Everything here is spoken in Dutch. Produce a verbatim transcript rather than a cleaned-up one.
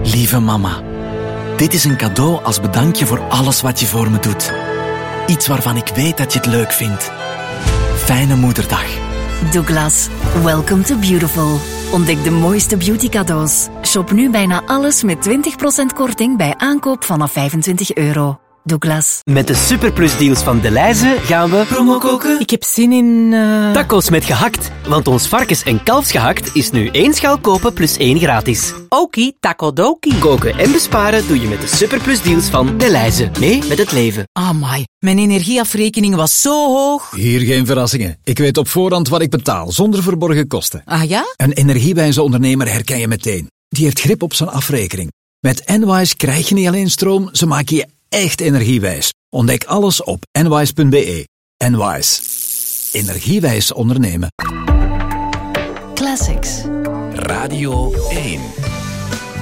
Lieve mama, dit is een cadeau als bedankje voor alles wat je voor me doet. Iets waarvan ik weet dat je het leuk vindt. Fijne moederdag. Douglas, welcome to beautiful. Ontdek de mooiste beauty cadeaus. Shop nu bijna alles met twintig procent korting bij aankoop vanaf vijfentwintig euro. Douglas. Met de superplusdeals van Delhaize gaan we promo koken. Ik heb zin in... Uh... tacos met gehakt. Want ons varkens- en kalfsgehakt is nu één schaal kopen plus één gratis. Okie, takodoki. Koken en besparen doe je met de superplusdeals van Delhaize. Mee met het leven. Amai, mijn energieafrekening was zo hoog. Hier geen verrassingen. Ik weet op voorhand wat ik betaal, zonder verborgen kosten. Ah ja? Een energiewijze ondernemer herken je meteen. Die heeft grip op zijn afrekening. Met Enwise krijg je niet alleen stroom, ze maken je echt energiewijs. Ontdek alles op enwise punt be. Enwise. Energiewijs ondernemen. Classics. Radio één.